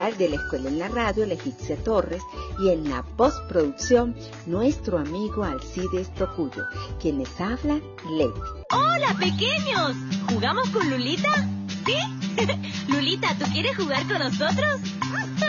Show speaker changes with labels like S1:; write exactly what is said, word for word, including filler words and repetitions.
S1: de la Escuela en la Radio, Leticia Torres, y en la postproducción, nuestro amigo Alcides Tocuyo. Quien les habla, Leti.
S2: ¡Hola, pequeños! ¿Jugamos con Lulita? ¿Sí? Lulita, ¿tú quieres jugar con nosotros?